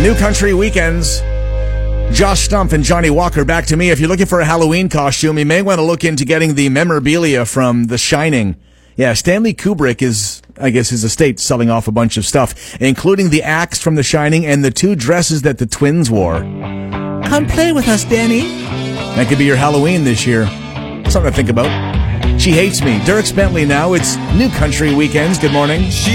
New Country Weekends. Josh Stumpf and Johnny Walker back to me. If you're looking for a Halloween costume, you may want to look into getting the memorabilia from The Shining. Yeah, Stanley Kubrick is, I guess, his estate selling off a bunch of stuff, including the axe from The Shining and the 2 dresses that the twins wore. Come play with us, Danny. That could be your Halloween this year. Something to think about. She Hates Me. Dierks Bentley now. It's New Country Weekends. Good morning.